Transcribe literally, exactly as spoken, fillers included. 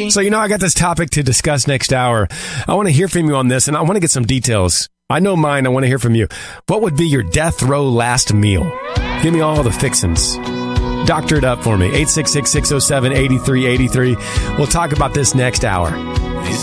Gucci. So, you know, I got this topic to discuss next hour. I want to hear from you on this, and I want to get some details. I know mine. I want to hear from you. What would be your death row last meal? Give me all the fixins. Doctor it up for me. eight six six, six oh seven, eight three eight three. We'll talk about this next hour.